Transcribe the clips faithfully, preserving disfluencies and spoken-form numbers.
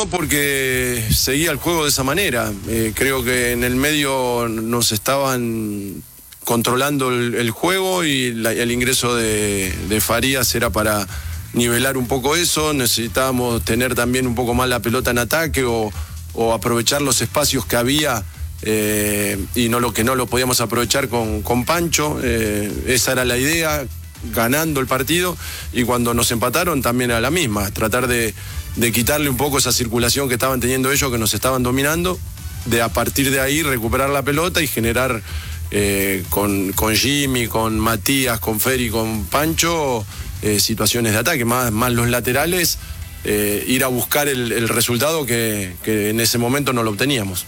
no, porque seguía el juego de esa manera. Eh, creo que en el medio nos estaban controlando el, el juego y la, el ingreso de, de Farías era para nivelar un poco eso. Necesitábamos tener también un poco más la pelota en ataque o, o aprovechar los espacios que había eh, y no lo que no lo podíamos aprovechar con, con Pancho. Eh, esa era la idea, ganando el partido, y cuando nos empataron también era la misma, tratar de, de quitarle un poco esa circulación que estaban teniendo ellos, que nos estaban dominando, de a partir de ahí recuperar la pelota y generar eh, con, con Jimmy, con Matías, con Feri, con Pancho, eh, situaciones de ataque, más, más los laterales, eh, ir a buscar el, el resultado que, que en ese momento no lo obteníamos.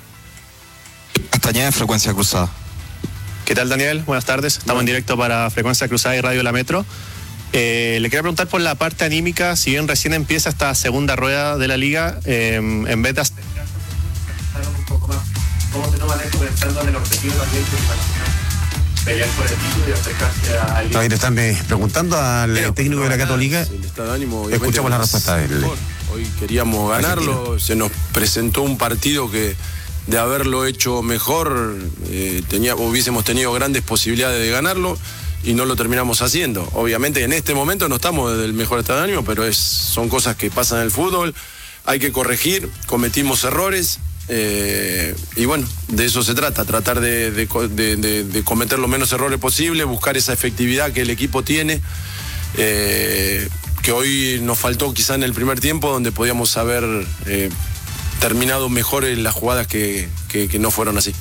Castañeda, Frecuencia Cruzada. ¿Qué tal, Daniel? Buenas tardes. Estamos en directo para Frecuencia Cruzada y Radio La Metro. Eh, le quería preguntar por la parte anímica, si bien recién empieza esta segunda rueda de la liga, eh, en vez de hacer un poco más, ¿cómo se toma esto pensando en el objetivo también de pelear por el título y acercarse al... Todavía te están eh, preguntando al Pero, técnico de la Católica. El estado de ánimo, escuchamos la respuesta de él. Hoy queríamos ganarlo, se nos presentó un partido que de haberlo hecho mejor, eh, tenía, hubiésemos tenido grandes posibilidades de ganarlo y no lo terminamos haciendo. Obviamente en este momento no estamos desde el mejor estado de ánimo, pero es, son cosas que pasan en el fútbol, hay que corregir, cometimos errores, eh, y bueno, de eso se trata, tratar de, de, de, de, de cometer los menos errores posible, buscar esa efectividad que el equipo tiene, eh, que hoy nos faltó quizá en el primer tiempo, donde podíamos haber... Eh, terminado mejor en las jugadas que, que, que no fueron así.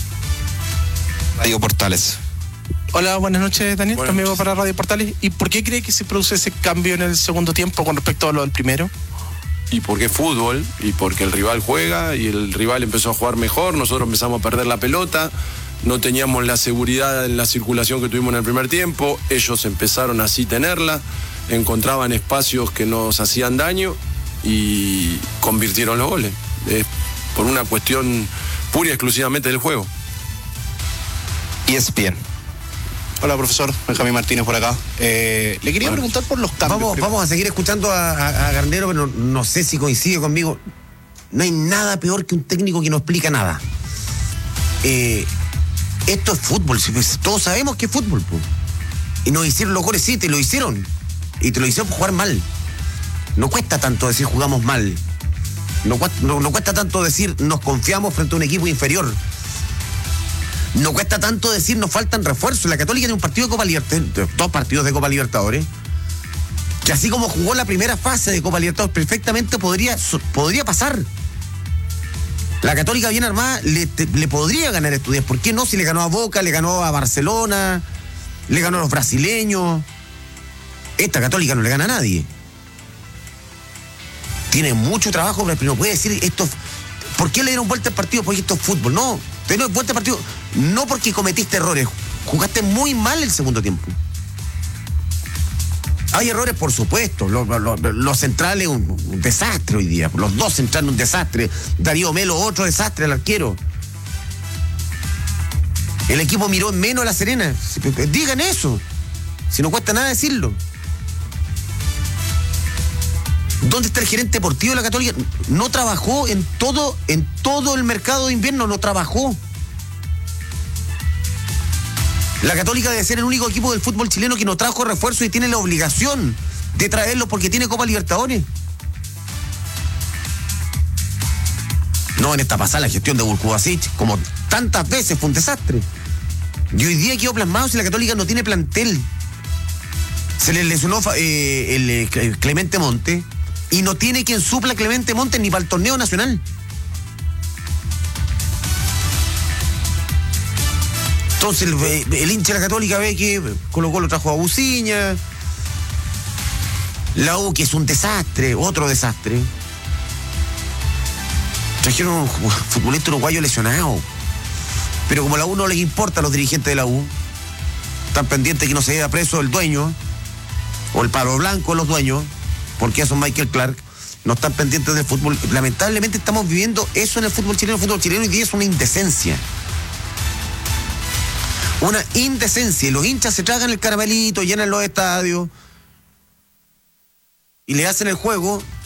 Radio Portales. Hola, buenas noches, Daniel, buenas también noches. para Radio Portales. ¿Y por qué cree que se produce ese cambio en el segundo tiempo con respecto a lo del primero? Y porque es fútbol, y porque el rival juega, y el rival empezó a jugar mejor, nosotros empezamos a perder la pelota, no teníamos la seguridad en la circulación que tuvimos en el primer tiempo, ellos empezaron así a tenerla, encontraban espacios que nos hacían daño y convirtieron los goles. Es por una cuestión pura y exclusivamente del juego. E S P N. Hola, profesor. Benjamín Martínez por acá. Eh, le quería bueno, preguntar por los cambios. Vamos, vamos a seguir escuchando a, a, a Garnero, pero no, no sé si coincide conmigo. No hay nada peor que un técnico que no explica nada. Eh, esto es fútbol. Todos sabemos que es fútbol, pues. Y nos hicieron los goles, sí, te lo hicieron. Y te lo hicieron por jugar mal. No cuesta tanto decir jugamos mal. No, no, no cuesta tanto decir nos confiamos frente a un equipo inferior. No cuesta tanto decir nos faltan refuerzos. La Católica tiene un partido de Copa Libertadores, dos partidos de Copa Libertadores, que así como jugó la primera fase de Copa Libertadores perfectamente podría, podría pasar. La Católica bien armada le, te, le podría ganar a Estudiantes. ¿Por qué no? Si le ganó a Boca, le ganó a Barcelona, le ganó a los brasileños. Esta Católica no le gana a nadie. Tiene mucho trabajo, pero no puede decir esto. ¿Por qué le dieron vuelta al partido? Porque esto es fútbol. No, te dieron vuelta al partido no porque cometiste errores. Jugaste muy mal el segundo tiempo. Hay errores, por supuesto. Los, los, los centrales, un, un desastre hoy día. Los dos centrales, un desastre. Darío Melo, otro desastre, el arquero. El equipo miró en menos a La Serena. Digan eso. Si no cuesta nada decirlo. ¿Dónde está el gerente deportivo de la Católica? No trabajó en todo, en todo el mercado de invierno, no trabajó. La Católica debe ser el único equipo del fútbol chileno que no trajo refuerzo y tiene la obligación de traerlo porque tiene Copa Libertadores. No, en esta pasada la gestión de Burkubasic, como tantas veces, fue un desastre. Y hoy día quedó plasmado si la Católica no tiene plantel. Se le lesionó eh, el, el Clemente Monte. Y no tiene quien supla a Clemente Montes ni para el torneo nacional. Entonces el, el hincha de la Católica ve que Colo Colo trajo a Buciña, la U, que es un desastre, otro desastre. Trajeron un futbolista uruguayo lesionado. Pero como a la U no les importa a los dirigentes de la U, están pendientes que no se lleve preso el dueño o el palo blanco de los dueños, porque eso es Michael Clark, no están pendientes del fútbol. Lamentablemente estamos viviendo eso en el fútbol chileno. El fútbol chileno hoy día es una indecencia. Una indecencia. Y los hinchas se tragan el caramelito, llenan los estadios y le hacen el juego